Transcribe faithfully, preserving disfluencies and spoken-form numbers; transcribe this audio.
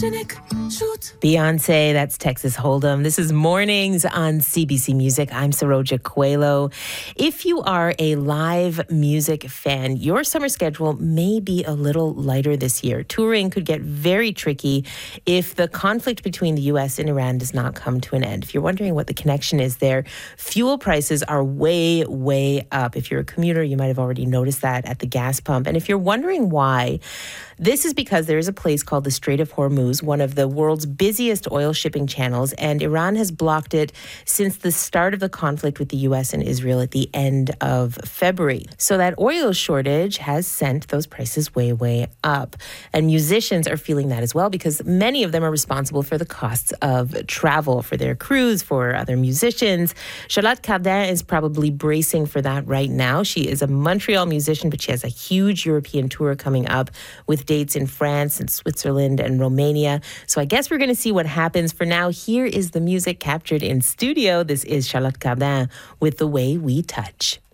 Beyonce, that's Texas Hold'em. This is Mornings on C B C Music. I'm Saroja Coelho. If you are a live music fan, your summer schedule may be a little lighter this year. Touring could get very tricky if the conflict between the U S and Iran does not come to an end. If you're wondering what the connection is there, fuel prices are way, way up. If you're a commuter, you might have already noticed that at the gas pump. And if you're wondering why, this is because there is a place called the Strait of Hormuz, one of the world's busiest oil shipping channels, and Iran has blocked it since the start of the conflict with the U S and Israel at the end of February. So that oil shortage has sent those prices way, way up. And musicians are feeling that as well because many of them are responsible for the costs of travel for their crews, for other musicians. Charlotte Cardin is probably bracing for that right now. She is a Montreal musician, but she has a huge European tour coming up with dates in France and Switzerland and Romania. So I guess we're going to see what happens. For now, here is the music captured in studio. This is Charlotte Cardin with The Way We Touch.